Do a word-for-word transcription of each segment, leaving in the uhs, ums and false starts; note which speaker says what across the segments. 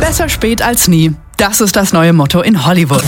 Speaker 1: Besser spät als nie. Das ist das neue Motto in Hollywood.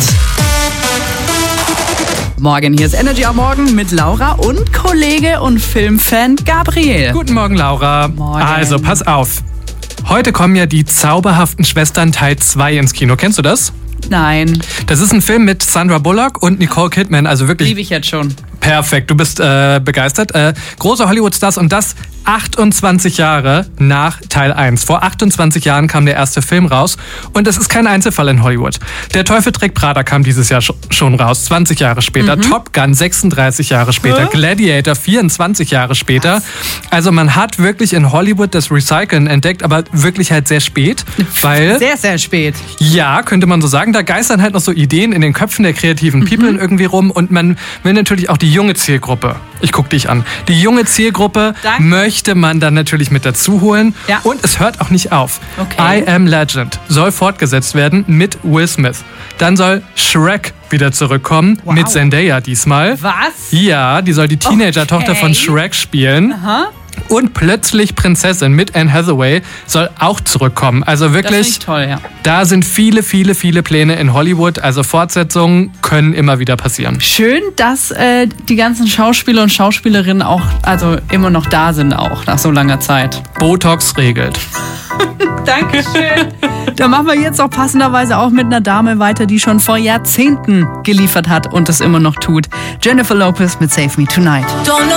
Speaker 1: Morgen, hier ist Energy am Morgen mit Laura und Kollege und Filmfan Gabriel.
Speaker 2: Guten Morgen, Laura.
Speaker 1: Morgen.
Speaker 2: Also, pass auf. Heute kommen ja die zauberhaften Schwestern Teil zwei ins Kino. Kennst du das?
Speaker 1: Nein.
Speaker 2: Das ist ein Film mit Sandra Bullock und Nicole Kidman. Also wirklich
Speaker 1: Liebe ich jetzt schon.
Speaker 2: perfekt. Du bist äh, begeistert. Äh, große Hollywood-Stars und das achtundzwanzig Jahre nach Teil eins. Vor achtundzwanzig Jahren kam der erste Film raus und es ist kein Einzelfall in Hollywood. Der Teufel trägt Prada kam dieses Jahr schon raus, zwanzig Jahre später. Mhm. Top Gun sechsunddreißig Jahre später. Hä? Gladiator vierundzwanzig Jahre später. Was? Also man hat wirklich in Hollywood das Recyceln entdeckt, aber wirklich halt sehr spät. Weil,
Speaker 1: sehr, sehr spät.
Speaker 2: Ja, könnte man so sagen. Da geistern halt noch so Ideen in den Köpfen der kreativen People mhm. irgendwie rum und man will natürlich auch die junge Zielgruppe. Ich guck dich an. Die junge Zielgruppe Danke. möchte man dann natürlich mit dazu holen. Ja. Und es hört auch nicht auf. Okay. I Am Legend soll fortgesetzt werden mit Will Smith. Dann soll Shrek wieder zurückkommen, wow. mit Zendaya diesmal.
Speaker 1: Was?
Speaker 2: Ja, die soll die Teenager-Tochter okay. von Shrek spielen.
Speaker 1: Aha.
Speaker 2: Und Plötzlich Prinzessin mit Anne Hathaway soll auch zurückkommen. Also wirklich,
Speaker 1: das ist toll, ja.
Speaker 2: Da sind viele, viele, viele Pläne in Hollywood. Also Fortsetzungen können immer wieder passieren.
Speaker 1: Schön, dass äh, die ganzen Schauspieler und Schauspielerinnen auch also immer noch da sind, auch nach so langer Zeit.
Speaker 2: Botox regelt.
Speaker 1: Dankeschön. Da machen wir jetzt auch passenderweise auch mit einer Dame weiter, die schon vor Jahrzehnten geliefert hat und es immer noch tut. Jennifer Lopez mit Save Me Tonight. Don't know